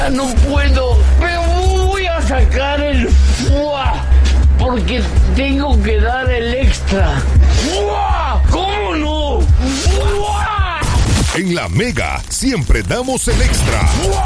No puedo, pero voy a sacar el fuá, porque tengo que dar el extra. ¡Fuá! ¿Cómo no? ¡Fuá! En La Mega siempre damos el extra.